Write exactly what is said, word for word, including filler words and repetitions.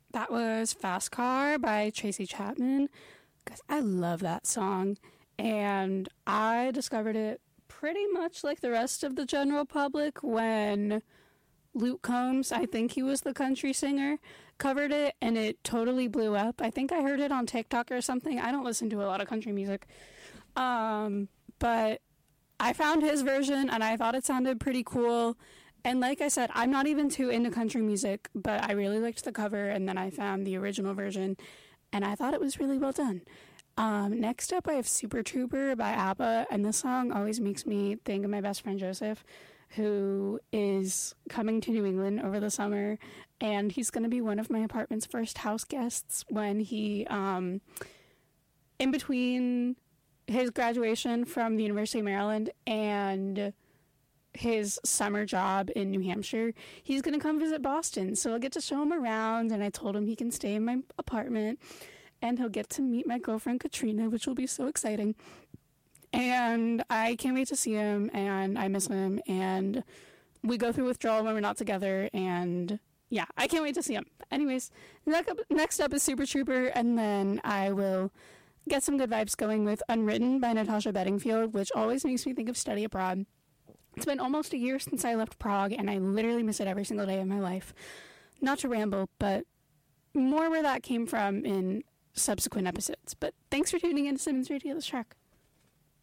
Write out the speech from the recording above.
That was Fast Car by Tracy Chapman. Guys, I love that song. And I discovered it pretty much like the rest of the general public when Luke Combs, I think he was the country singer, covered it, and it totally blew up. I think I heard it on TikTok or something. I don't listen to a lot of country music. Um, but I found his version, and I thought it sounded pretty cool. And like I said, I'm not even too into country music, but I really liked the cover, and then I found the original version, and I thought it was really well done. Um, next up, I have Super Trooper by ABBA, and this song always makes me think of my best friend Joseph, who is coming to New England over the summer, and he's going to be one of my apartment's first house guests when he, um, in between his graduation from the University of Maryland and his summer job in New Hampshire, he's going to come visit Boston, so I'll get to show him around, and I told him he can stay in my apartment, and he'll get to meet my girlfriend Katrina, which will be so exciting. And I can't wait to see him, and I miss him, and we go through withdrawal when we're not together, and yeah, I can't wait to see him. Anyways, next up, next up is Super Trooper, and then I will get some good vibes going with Unwritten by Natasha Bedingfield, which always makes me think of study abroad. It's been almost a year since I left Prague, and I literally miss it every single day of my life. Not to ramble, but more where that came from in subsequent episodes. But thanks for tuning in to Simmons Radio, the Shark.